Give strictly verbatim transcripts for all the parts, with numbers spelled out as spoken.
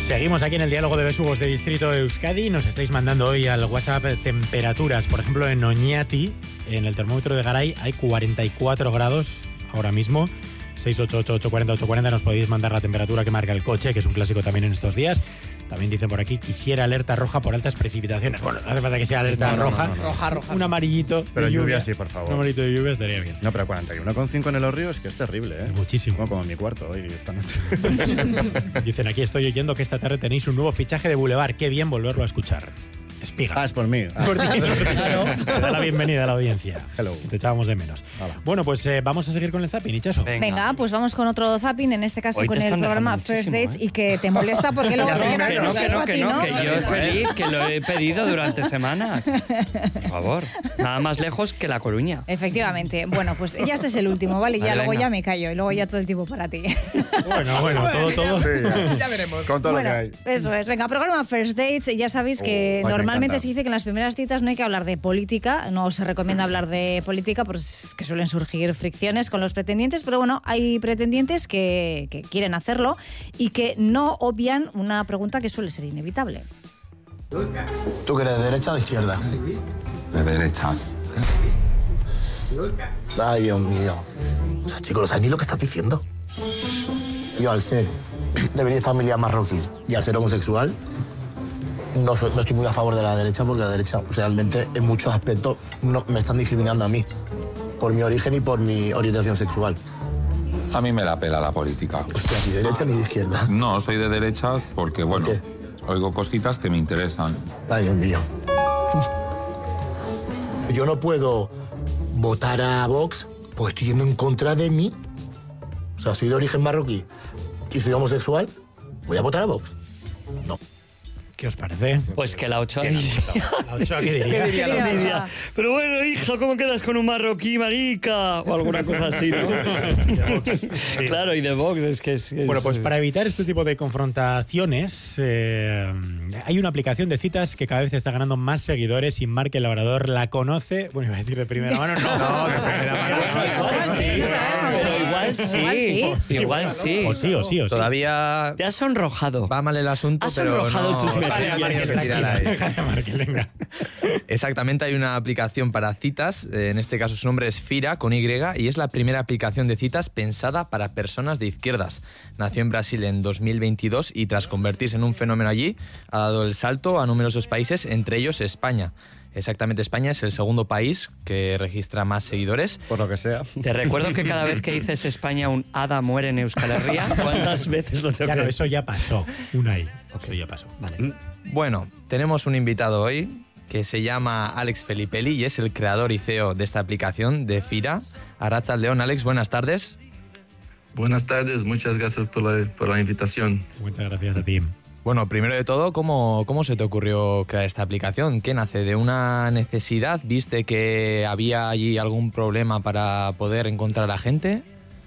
Seguimos aquí en el diálogo de besugos de Distrito Euskadi. Nos estáis mandando hoy al WhatsApp temperaturas. Por ejemplo, en Oñati, en el termómetro de Garay, hay cuarenta y cuatro grados ahora mismo. seis ocho ocho, ocho cuatro cero, ocho cuatro cero nos podéis mandar la temperatura que marca el coche, que es un clásico también en estos días. También dicen por aquí, quisiera alerta roja por altas precipitaciones. Bueno, no hace falta que sea alerta no, no, roja. No, no, no. Roja, roja. Un amarillito. Pero lluvia, lluvia sí, por favor. Un amarillito de lluvia estaría bien. No, pero cuarenta y uno coma cinco en el Río es que es terrible, ¿eh? Es muchísimo. Como, como en mi cuarto hoy, esta noche. Dicen, aquí estoy oyendo que esta tarde tenéis un nuevo fichaje de Boulevard. Qué bien volverlo a escuchar. Espiga. Ah, es por mí. Ah. Por ti. Claro. Te da la bienvenida a la audiencia. Hello. Te echábamos de menos. Hola. Bueno, pues eh, vamos a seguir con el zapping, Ichaso. Venga. Venga, pues vamos con otro zapping, en este caso Hoy con te el están programa dejando First ¿eh? Dates, y que te molesta porque luego te llenan que los no, que dedos no, a que ti, no, ¿no? que yo feliz, que lo he pedido durante semanas. Por favor, nada más lejos que La Coruña. Efectivamente. Bueno, pues ya este es el último, ¿vale? Ya Vale, luego venga. ya me callo y luego ya todo el tiempo para ti. Bueno, bueno, todo, todo. Sí, ya. Ya veremos. Con todo Bueno, lo que hay. eso es. Venga, programa First Dates. Ya sabéis que Oh, ay, me normalmente encanta. se dice que en las primeras citas no hay que hablar de política, no se recomienda hablar de política, porque es que suelen surgir fricciones con los pretendientes, pero bueno, hay pretendientes que, que quieren hacerlo y que no obvian una pregunta que suele ser inevitable. ¿Tú que eres de derecha o de izquierda? De derechas. Ay, Dios mío. O sea, chicos, no sabes ni lo que estás diciendo. Yo, al ser de venir de familia marroquí y al ser homosexual, no, soy- no estoy muy a favor de la derecha, porque la derecha realmente en muchos aspectos no, me están discriminando a mí por mi origen y por mi orientación sexual. A mí me la pela la política. Hostia, ni de derecha ni de izquierda. No, soy de derechas porque, bueno, qué? oigo cositas que me interesan. Ay, Dios mío. Yo no puedo votar a Vox, pues estoy yendo en contra de mí. O sea, soy de origen marroquí y soy homosexual, ¿voy a votar a Vox? No. ¿Qué os parece? Pues que la Ochoa diría. La Ochoa, ¿qué diría? ¿Qué diría la Ochoa? Ochoa? Pero bueno, hija, ¿cómo quedas con un marroquí, marica? O alguna cosa así, ¿no? Sí. Claro, y de Vox es que es... es- Bueno, pues para evitar este tipo de confrontaciones, eh, hay una aplicación de citas que cada vez está ganando más seguidores y Marc el Labrador la conoce. Bueno, iba a decir de primera mano, no. No, de primera mano. Igual sí, pero igual sí. Igual sí. Igual sí. O sí, o sí, o sí. Todavía Te has sonrojado. va mal el asunto, Has pero sonrojado no... tus mejillas. Vale, vale, Tranquilo, que tirar ahí. Déjale a Marc, venga. Exactamente, hay una aplicación para citas, eh, en este caso su nombre es Fira, con Y, y es la primera aplicación de citas pensada para personas de izquierdas. Nació en Brasil en dos mil veintidós y tras convertirse en un fenómeno allí, ha dado el salto a numerosos países, entre ellos España. Exactamente, España es el segundo país que registra más seguidores. Por lo que sea. Te recuerdo que cada vez que dices España un hada muere en Euskal Herria. ¿Cuántas veces lo tengo Claro, que eso ya pasó. Una ahí. Eso ya pasó. Vale. Bueno, tenemos un invitado hoy que se llama Alex Felipelli y es el creador y C E O de esta aplicación de Fira. Arratsaldeon, Alex, buenas tardes. Buenas tardes, muchas gracias por la, por la invitación. Muchas gracias a ti. Bueno, primero de todo, ¿cómo, ¿cómo se te ocurrió crear esta aplicación? ¿Qué nace de una necesidad? ¿Viste que había allí algún problema para poder encontrar a gente?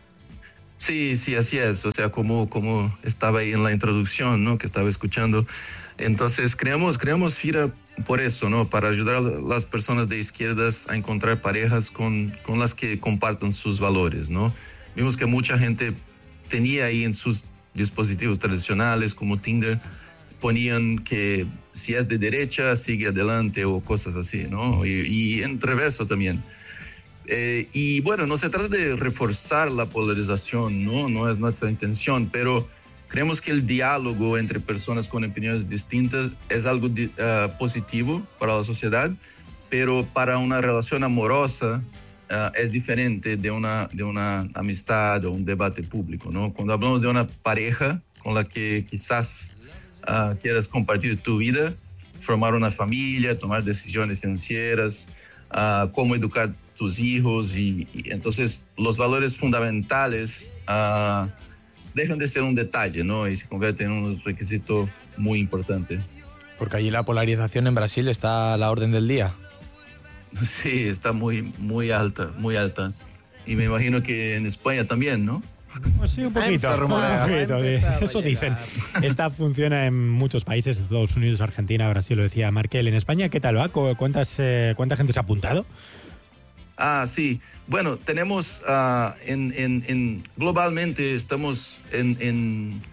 Sí, sí, así es. O sea, como, como estaba ahí en la introducción, ¿no? Que estaba escuchando. Entonces, creamos, creamos Fira por eso, ¿no? Para ayudar a las personas de izquierdas a encontrar parejas con, con las que compartan sus valores, ¿no? Vimos que mucha gente tenía ahí en sus dispositivos tradicionales como Tinder, ponían que si es de derecha, sigue adelante o cosas así, ¿no? Y, y en reverso también. Eh, y bueno, no se trata de reforzar la polarización, ¿no? No es nuestra intención, pero creemos que el diálogo entre personas con opiniones distintas es algo di, uh, positivo para la sociedad, pero para una relación amorosa uh, es diferente de una, de una amistad o un debate público, ¿no? Cuando hablamos de una pareja con la que quizás uh, quieras compartir tu vida, formar una familia, tomar decisiones financieras, uh, cómo educar tus hijos y, y entonces los valores fundamentales uh, dejan de ser un detalle, ¿no? Y se convierten en un requisito muy importante. Porque allí la polarización en Brasil está a la orden del día. Sí, está muy, muy alta, muy alta. Y me imagino que en España también, ¿no? Pues sí, un poquito. Ha empezado, un poquito, ha de- empezado a eso llegar. dicen. Esta funciona en muchos países, Estados Unidos, Argentina, Brasil, lo decía Markel. En España, ¿qué tal va? ¿Cu- ¿Cuántas, eh, ¿Cuánta gente se ha apuntado? Ah, sí. Bueno, tenemos uh, en, en, en globalmente estamos en, en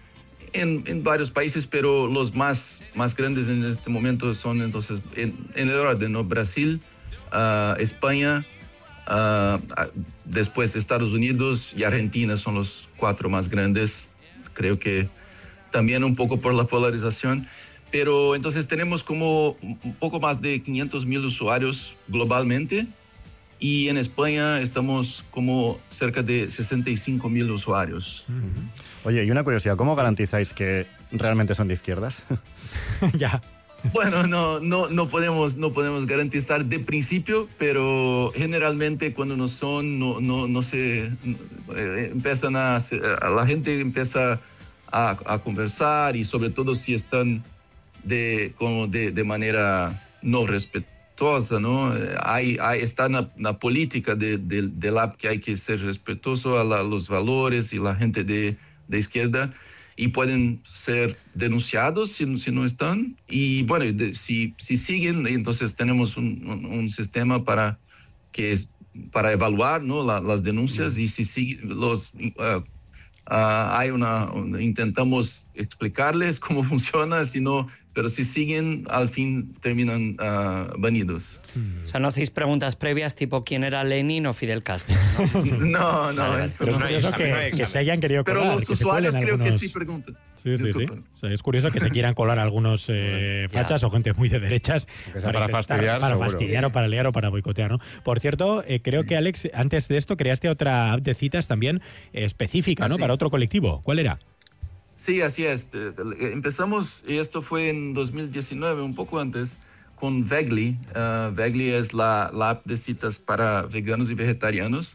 en, en varios países, pero los más, más grandes en este momento son entonces en, en el orden, ¿no? Brasil, uh, España, uh, después Estados Unidos y Argentina son los cuatro más grandes. Creo que también un poco por la polarización. Pero entonces tenemos como un poco más de quinientos mil usuarios globalmente. Y en España estamos como cerca de sesenta y cinco mil usuarios. Oye, y una curiosidad, ¿cómo garantizáis que realmente son de izquierdas? Ya. Bueno, no, no, no, podemos, no podemos garantizar de principio, pero generalmente cuando no son, no, no, no se... Eh, empiezan a, a... La gente empieza a, a conversar y sobre todo si están de, como de, de manera no respetuosa. ¿No? Hay, hay, está en la, la política de, de, del app que hay que ser respetuoso a, la, a los valores y la gente de, de izquierda y pueden ser denunciados si, si no están. Y bueno, de, si, si siguen, entonces tenemos un, un, un sistema para, que es, para evaluar, ¿no? la, las denuncias y si siguen los... Uh, Uh, hay una, una, intentamos explicarles cómo funciona, si no, pero si siguen, al fin terminan uh, banidos. O sea, no hacéis preguntas previas tipo quién era Lenin o Fidel Castro, ¿no? no, no, vale, eso pero no. es curioso que, que se hayan querido colar. Pero los que usuarios creo algunos... que sí preguntan. Sí, sí, sí. O sea, es curioso que se quieran colar algunos eh, fachas o gente muy de derechas para, para fastidiar, para seguro. fastidiar o para liar o para boicotear, ¿no? Por cierto, eh, creo que Alex, antes de esto creaste otra app de citas también eh, específica, ¿no? ¿Ah, sí? Para otro colectivo. ¿Cuál era? Sí, así es. Empezamos, y esto fue en dos mil diecinueve, un poco antes, con Vegli. Uh, Vegli es la, la app de citas para veganos y vegetarianos.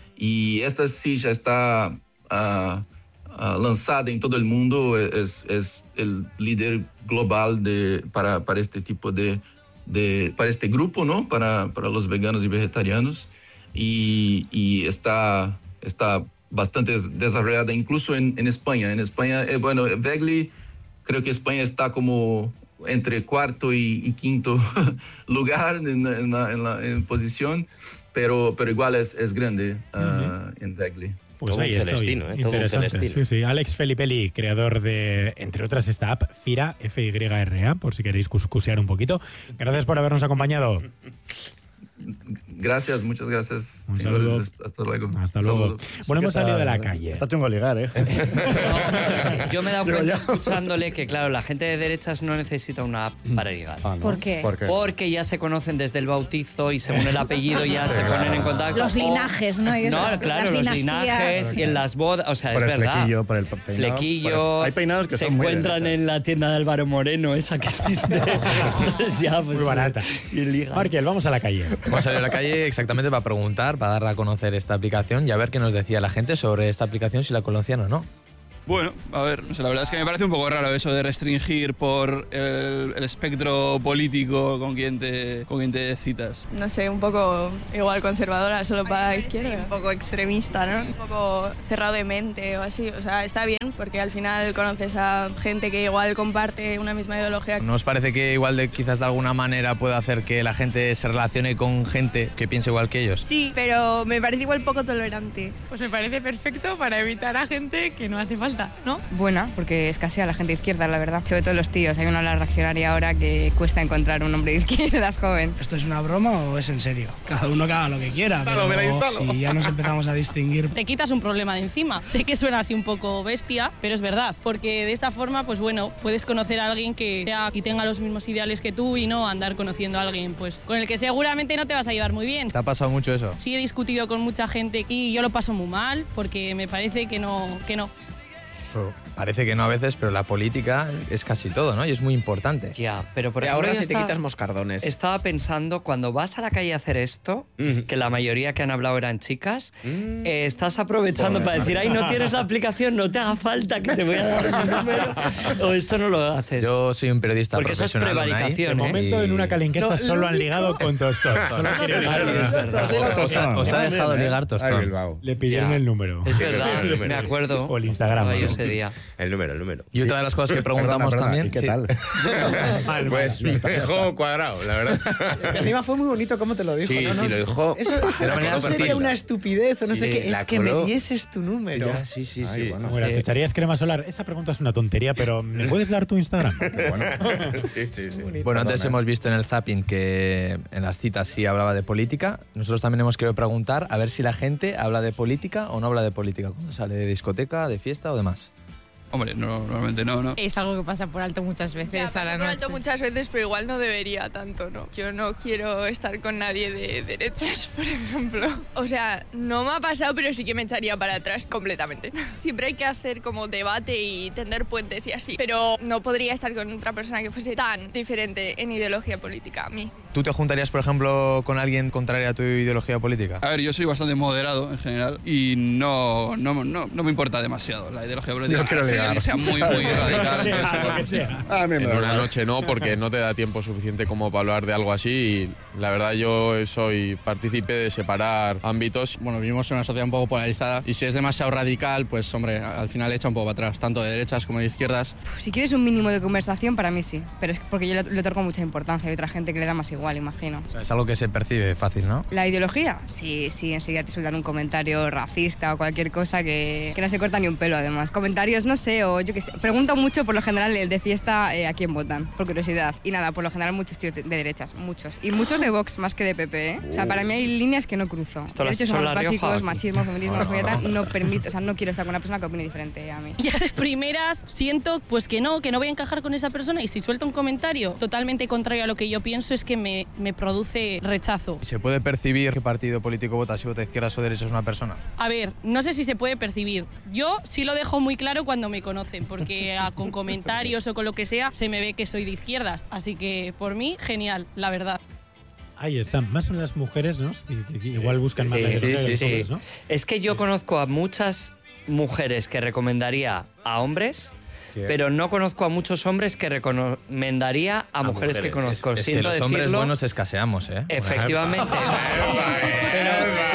Y esta sí ya está uh, uh, lanzada en todo el mundo. Es, es el líder global de, para, para este tipo de, de... para este grupo, ¿no? Para, para los veganos y vegetarianos. Y, y está... está bastante desarrollada incluso en, en España. En España, eh, bueno, Vegli, creo que España está como entre cuarto y, y quinto lugar en, en, la, en, la, en posición, pero, pero igual es, es grande uh, uh-huh. en Vegli. Pues todo ahí un celestino, ¿eh? Todo un celestino. Sí, sí. Alex Felipelli, creador de, entre otras, esta app, Fira, F Y R A, por si queréis cuscusear un poquito. Gracias por habernos acompañado. Gracias, muchas gracias. Un señores, hasta luego. Hasta luego. Saludo. Bueno, hemos salido de la calle. Está chungo ligar, ¿eh? No, es que yo me he dado cuenta escuchándole que, claro, la gente de derechas no necesita una app para ligar. Ah, ¿no? ¿Por qué? ¿Por qué? Porque ya se conocen desde el bautizo y según el apellido ya se ponen en contacto. Los linajes, ¿no? Ellos, No, claro, las los linajes y en las bodas. O sea, Por es el verdad. flequillo, por el peinado. Flequillo. Por el- Hay peinados que se son muy encuentran derechas. en la tienda de Álvaro Moreno, esa que existe. Entonces ya, pues, Muy barata. Y ligan. Markel, vamos a la calle. Vamos a salir a la calle exactamente para preguntar, para darle a conocer esta aplicación y a ver qué nos decía la gente sobre esta aplicación, si la conocían o no. Bueno, a ver, no sé, la verdad es que me parece un poco raro eso de restringir por el, el espectro político con quien, te, con quien te citas. No sé, un poco igual conservadora, solo para la izquierda. Un poco extremista, ¿no? Un poco cerrado de mente o así. O sea, está bien porque al final conoces a gente que igual comparte una misma ideología. ¿No os parece que igual de quizás de alguna manera puede hacer que la gente se relacione con gente que piense igual que ellos? Sí, pero me parece igual poco tolerante. Pues me parece perfecto para evitar a gente que no hace falta, ¿no? Buena, porque escasea a la gente de izquierda, la verdad. Sobre todo los tíos. Hay una ola reaccionaria ahora que cuesta encontrar un hombre de izquierdas joven. ¿Esto es una broma o es en serio? Cada uno que haga lo que quiera, pero me la instalo. si ya nos empezamos a distinguir... Te quitas un problema de encima. Sé que suena así un poco bestia, pero es verdad, porque de esta forma, pues bueno, puedes conocer a alguien que sea y tenga los mismos ideales que tú y no andar conociendo a alguien pues con el que seguramente no te vas a llevar muy bien. ¿Te ha pasado mucho eso? Sí, he discutido con mucha gente y yo lo paso muy mal porque me parece que no, que no. Pero parece que no a veces, pero la política es casi todo, ¿no? Y es muy importante. Ya, pero por Y ejemplo, ahora yo si te estaba- quitas moscardones. Estaba pensando, cuando vas a la calle a hacer esto, que la mayoría que han hablado eran chicas, eh, estás aprovechando Joder, para decir, ay, no tienes la aplicación, no te haga falta que te voy a dar mi número. O esto no lo haces. Yo soy un periodista Porque eso es profesional. Unai, prevaricación, De ¿eh? momento, en una calenquesta No, solo lo han ligado con Tostón. Solo quiero Claro, decir. es verdad. Os ha- os ha dejado ligar Ay, Tostón. Bilbao. Le pidieron Ya. el número. Es verdad, me acuerdo. O el Instagram. Estaba yo ¿no? ese día. El número, el número. Y otra de las cosas que preguntamos Perdona, perdona, también... ¿y qué sí. tal? Pues me dejó cuadrado, la verdad. Encima fue muy bonito cómo te lo dijo. Sí, ¿no? sí, No, lo dijo. Eso de no manera sería perfecta. una estupidez o no Sí, sé qué. la Es que me coló. dieses tu número. Ya, sí, sí, Ay, sí. bueno. Bueno, ¿te echarías crema solar? Esa pregunta es una tontería, pero ¿me puedes dar tu Instagram? Bueno, Sí, sí, sí. Bueno, antes Perdona. hemos visto en el zapping que en las citas sí hablaba de política. Nosotros también hemos querido preguntar a ver si la gente habla de política o no habla de política cuando sale de discoteca, de fiesta o demás. Hombre, no, normalmente no, ¿no? Es algo que pasa por alto muchas Ya, veces pasa a la por noche. alto muchas veces, pero igual no debería tanto, ¿no? Yo no quiero estar con nadie de derechas, por ejemplo. O sea, no me ha pasado, pero sí que me echaría para atrás completamente. Siempre hay que hacer como debate y tender puentes y así, pero no podría estar con otra persona que fuese tan diferente en ideología política a mí. ¿Tú te juntarías, por ejemplo, con alguien contrario a tu ideología política? A ver, yo soy bastante moderado en general y no, no, no, no me importa demasiado la ideología política. Yo quiero A no ser ligar. que sea muy, muy radical. entonces, Lo que sea. a mí me En da una igual. noche no, porque no te da tiempo suficiente como para hablar de algo así y la verdad yo soy partícipe de separar ámbitos. Bueno, vivimos en una sociedad un poco polarizada y si es demasiado radical, pues hombre, al final echa un poco para atrás, tanto de derechas como de izquierdas. Si quieres un mínimo de conversación, para mí sí. Pero es porque yo le, le otorgo mucha importancia. Hay otra gente que le da más igual, imagino. O sea, es algo que se percibe fácil, ¿no? ¿La ideología? Sí, sí, enseguida te sueltan un comentario racista o cualquier cosa que, que no se corta ni un pelo, además. Comentarios, no sé, o yo qué sé. Pregunto mucho, por lo general, el de fiesta, eh, a quién votan, por curiosidad. Y nada, por lo general, muchos tíos de, de derechas, muchos. Y muchos de Vox, más que de P P, ¿eh? O sea, para mí hay líneas que no cruzo. Esto lo has Derechos hecho en humanos La Rioja, básicos, aquí. machismo, feminismo, homofobia, no permito, o sea, no quiero estar con una persona que opine diferente a mí. Ya de primeras siento pues que no, que no voy a encajar con esa persona y si suelto un comentario totalmente contrario a lo que yo pienso es que me, me produce rechazo. ¿Se puede percibir qué partido político vota, si vota izquierdas o derechas una persona? A ver, no sé si se puede percibir. Yo sí lo dejo muy claro cuando me conocen, porque a- con comentarios o con lo que sea se me ve que soy de izquierdas. Así que por mí, genial, la verdad. Ahí están, más son las mujeres, ¿no? I- Igual buscan más Sí, la sí, ideología de sí, los sí. hombres, ¿no? Es que yo conozco a muchas mujeres que recomendaría a hombres, pero no conozco a muchos hombres que recomendaría a, mujeres, que conozco. Es, es que Siento los hombres decirlo. buenos escaseamos, ¿eh? Efectivamente. pero,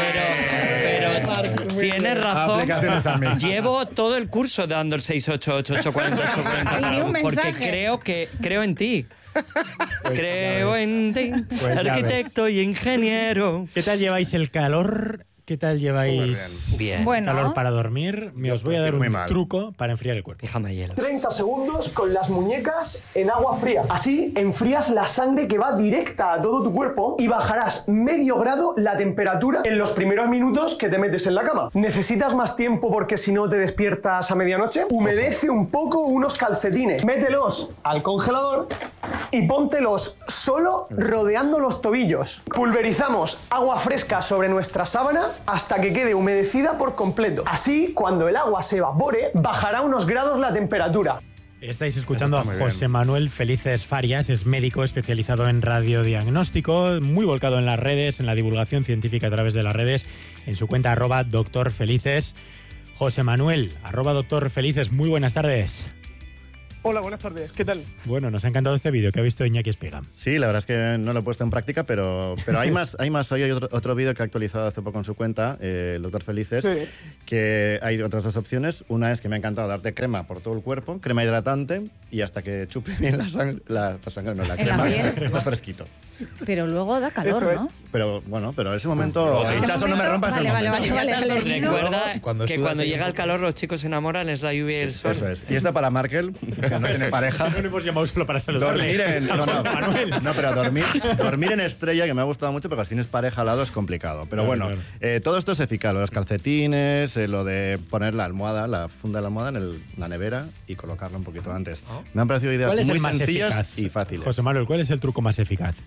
pero, pero tienes razón. Aplicaciones al mix. Llevo todo el curso dando el seis ocho ocho ocho cuatro ocho cuarenta Y ni un porque mensaje. creo que creo en ti. Creo en ti, Pues ya arquitecto y ingeniero. ¿Qué tal lleváis el calor? ¿Qué tal lleváis Bien. Bueno. calor para dormir? Me os voy a dar Muy un mal. truco para enfriar el cuerpo. Déjame hielo. treinta segundos con las muñecas en agua fría. Así enfrías la sangre que va directa a todo tu cuerpo y bajarás medio grado la temperatura en los primeros minutos que te metes en la cama. ¿Necesitas más tiempo porque si no te despiertas a medianoche? Humedece un poco unos calcetines. Mételos al congelador y póntelos solo rodeando los tobillos. Pulverizamos agua fresca sobre nuestra sábana hasta que quede humedecida por completo. Así, cuando el agua se evapore, bajará unos grados la temperatura. Estáis escuchando a Está muy bien. José Manuel Felices Farias, es médico especializado en radiodiagnóstico, muy volcado en las redes, en la divulgación científica a través de las redes, en su cuenta arroba doctor Felices. José Manuel, arroba doctor Felices, muy buenas tardes. Hola, buenas tardes. ¿Qué tal? Bueno, nos ha encantado este vídeo que ha visto Iñaki Espiga. Sí, la verdad es que no lo he puesto en práctica, pero, pero hay más. Hay más. Hay otro, otro vídeo que ha actualizado hace poco en su cuenta, eh, el doctor Felices, Sí. que hay otras dos opciones. Una es que me ha encantado darte crema por todo el cuerpo, crema hidratante, y hasta que chupe bien la sangre, la, la sangre no, la En la crema, piel. más fresquito. Pero luego da calor, Eso es. ¿no? Pero bueno, pero ese momento, Ese pinchazo, no me momento- rompas vale, el vale, momento. vale, vale, vale. Recuerda Cuando que sudas cuando hay llega un el calor los chicos se enamoran, es la lluvia y el sol. Eso es. Y esta para Markel, que no tiene pareja. No le hemos llamado solo para saludarle. Dormir en. a No, no, José Manuel. no, pero dormir, dormir en estrella, que me ha gustado mucho, porque si tienes pareja al lado es complicado. Pero Claro, bueno, claro. eh, todo esto es eficaz. Los calcetines, eh, lo de poner la almohada, la funda de la almohada en el- la nevera y colocarla un poquito antes. Me han parecido ideas ¿Cuál es muy el más sencillas eficaz? y fáciles. José Manuel, ¿cuál es el truco más eficaz?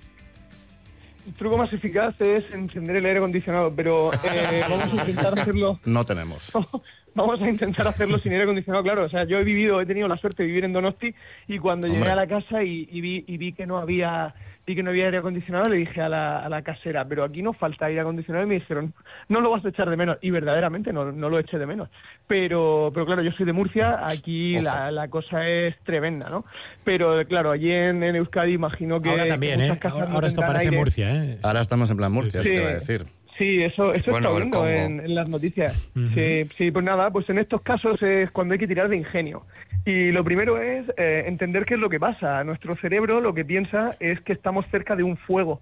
El truco más eficaz es encender el aire acondicionado, pero eh, vamos a intentar hacerlo. No tenemos. Vamos a intentar hacerlo sin aire acondicionado, claro. O sea, yo he vivido, he tenido la suerte de vivir en Donosti y cuando llegué Hombre. a la casa y, y vi, y vi que no había vi que no había aire acondicionado, le dije a la, a la casera, pero aquí no falta aire acondicionado, y me dijeron, no lo vas a echar de menos. Y verdaderamente no, no lo eché de menos. Pero, pero claro, yo soy de Murcia, aquí la, la cosa es tremenda, ¿no? Pero claro, allí en, en Euskadi imagino que... Ahora también, que ¿eh? muchas casas Ahora, no ahora esto tendrán parece aire. Murcia, ¿eh? Ahora estamos en plan Murcia, Sí. eso te iba a decir. Sí, eso, eso Bueno, está el viendo Congo. en, en las noticias. Ujú. Sí, sí, pues nada, pues en estos casos es cuando hay que tirar de ingenio. Y lo primero es eh, entender qué es lo que pasa. Nuestro cerebro lo que piensa es que estamos cerca de un fuego.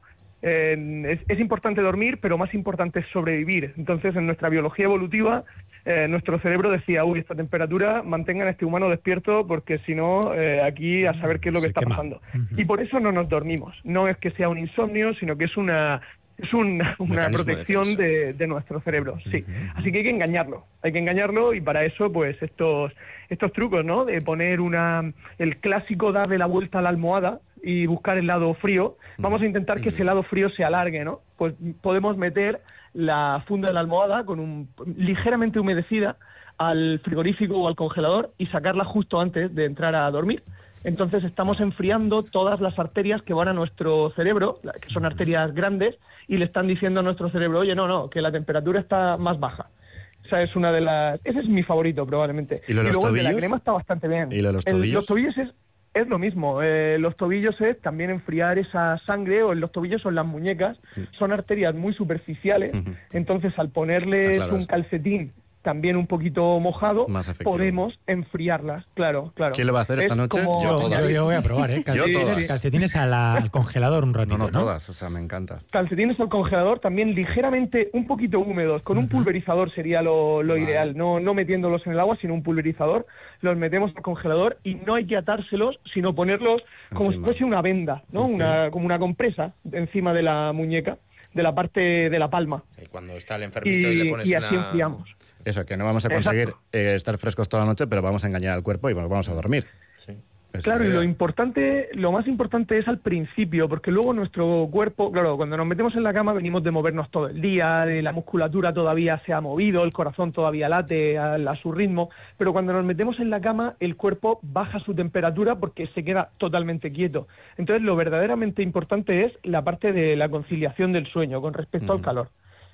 Eh, es, es importante dormir, pero más importante es sobrevivir. Entonces, en nuestra biología evolutiva, eh, nuestro cerebro decía, uy, esta temperatura, mantengan a este humano despierto, porque si no, eh, aquí a saber qué es lo que Se está quema. pasando. Y por eso no nos dormimos. No es que sea un insomnio, sino que es una... Es una, una Mecanismo de protección defensa. de, de nuestro cerebro, sí. Así que hay que engañarlo, hay que engañarlo y para eso, pues, estos estos trucos, ¿no? De poner una el clásico darle la vuelta a la almohada y buscar el lado frío. Vamos a intentar que ese lado frío se alargue, ¿no? Pues podemos meter la funda de la almohada con un ligeramente humedecida al frigorífico o al congelador y sacarla justo antes de entrar a dormir. Entonces estamos enfriando todas las arterias que van a nuestro cerebro, la- que son arterias grandes, y le están diciendo a nuestro cerebro, oye, no, no, que la temperatura está más baja. Esa es una de las... Ese es mi favorito, probablemente. ¿Y lo de los luego el de la tobillos? crema está bastante bien. ¿Y lo de los El- tobillos? los tobillos es, es lo mismo. Eh, los tobillos es también enfriar esa sangre, o en los tobillos o en las muñecas. Son arterias muy superficiales, entonces al ponerles Ah, claro, un es- calcetín también un poquito mojado, Más efectivo. podemos enfriarlas, claro, claro. ¿Quién lo va a hacer Es esta noche? como- Yo todas. Yo, yo voy a probar, ¿eh? Yo Calcetines, todas. calcetines a la- al congelador un ratito, No, ¿no? no, todas. O sea, me encanta. Calcetines al congelador, también ligeramente un poquito húmedos, con un pulverizador sería lo, lo ideal, no, no metiéndolos en el agua, sino un pulverizador, los metemos al congelador y no hay que atárselos, sino ponerlos como Encima. si fuese una venda, ¿no? Una, como una compresa encima de la muñeca, de la parte de la palma. Y cuando está el enfermito y, Y, le pones y así una... enfriamos. Eso, que no vamos a Exacto. conseguir eh, estar frescos toda la noche, pero vamos a engañar al cuerpo y vamos a dormir. Sí. Esa es Claro, la y lo idea. importante, lo más importante es al principio, porque luego nuestro cuerpo, claro, cuando nos metemos en la cama venimos de movernos todo el día, de la musculatura todavía se ha movido, el corazón todavía late a, a su ritmo, pero cuando nos metemos en la cama el cuerpo baja su temperatura porque se queda totalmente quieto. Entonces lo verdaderamente importante es la parte de la conciliación del sueño con respecto al calor.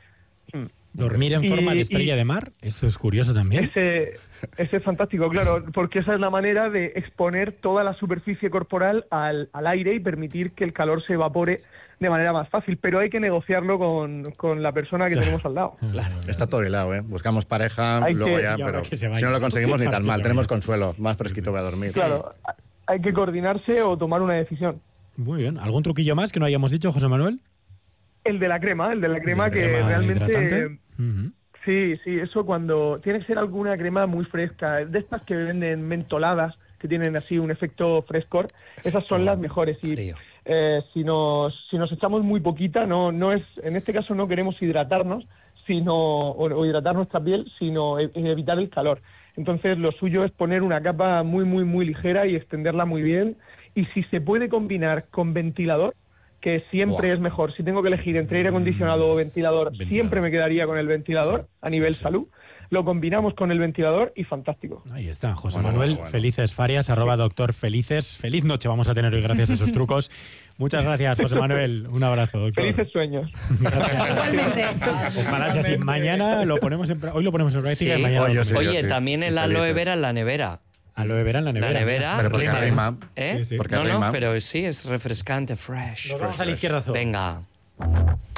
Dormir en Y- forma de estrella y- de mar, eso es curioso también. Ese, ese es fantástico, claro, porque esa es la manera de exponer toda la superficie corporal al, al aire y permitir que el calor se evapore de manera más fácil, pero hay que negociarlo con, con la persona que tenemos al lado. Está todo hilado, ¿eh? Buscamos pareja, Hay luego que- ya, y ahora pero que se vaya. si no lo conseguimos ni Ahora tan que mal. se Tenemos vaya. consuelo, más fresquito voy a dormir. Claro, hay que coordinarse o tomar una decisión. Muy bien. ¿Algún truquillo más que no hayamos dicho, José Manuel? El de la crema, el de la crema ¿De que crema realmente... hidratante? Ujú. Sí, sí, eso cuando... Tiene que ser alguna crema muy fresca, de estas que venden mentoladas, que tienen así un efecto frescor, esas son las mejores. Y eh, si, nos, si nos echamos muy poquita, no, no es, en este caso no queremos hidratarnos, sino o, o hidratar nuestra piel, sino e- evitar el calor. Entonces lo suyo es poner una capa muy, muy, muy ligera y extenderla muy bien. Y si se puede combinar con ventilador, que siempre Buah. es mejor. Si tengo que elegir entre aire acondicionado o ventilador, siempre me quedaría con el ventilador a nivel salud. Lo combinamos con el ventilador y fantástico. Ahí está, José Bueno, Manuel bueno, bueno. Felices Farias, arroba doctor Felices. Feliz noche vamos a tener hoy gracias a esos trucos. Muchas gracias, José Manuel. Un abrazo, doctor. Felices sueños. Igualmente. Ojalá sea así. Mañana lo ponemos en, pra- hoy lo ponemos en práctica y mañana. lo ponemos. Oye, también el aloe vera en la nevera. Aloe vera en la nevera. La nevera. Pero porque rima, rima. ¿eh? Sí, sí. Porque no, rima. no, pero sí, es refrescante, fresh. Nos vamos a la izquierda, Zo. Venga.